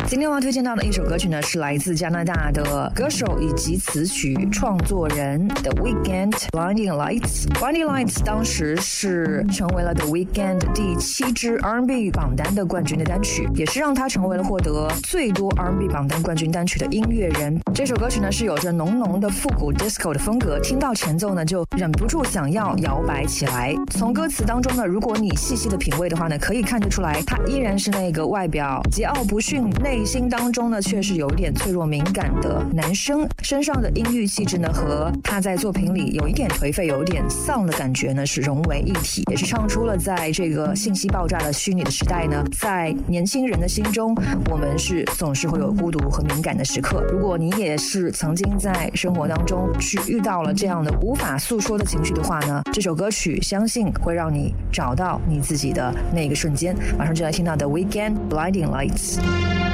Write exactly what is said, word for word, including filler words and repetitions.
今天我要推荐到的一首歌曲呢，是来自加拿大的歌手以及词曲创作人 The Weeknd Blinding Lights。Blinding Lights 当时是成为了 The Weeknd 第七支 R and B 榜单的冠军的单曲，也是让他成为了获得最多 R and B 榜单冠军单曲的音乐人。这首歌曲呢是有着浓浓的复古 disco 的风格，听到前奏呢就忍不住想要摇摆起来。从歌词当中呢，如果你细细的品味的话呢，可以看得出来，他依然是那个外表桀骜不驯，内心当中呢却是有一点脆弱敏感的男生，身上的阴郁气质呢和他在作品里有一点颓废有一点丧的感觉呢是融为一体，也是唱出了在这个信息爆炸的虚拟的时代呢，在年轻人的心中，我们是总是会有孤独和敏感的时刻。如果你也是曾经在生活当中去遇到了这样的无法诉说的情绪的话呢，这首歌曲相信会让你找到你自己的那个瞬间。马上就来听到的 Weeknd Blinding Lights。